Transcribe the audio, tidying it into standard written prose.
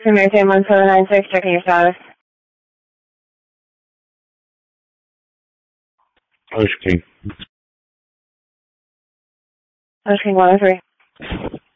American 1796, checking your status. Ocean King. Ocean King 103.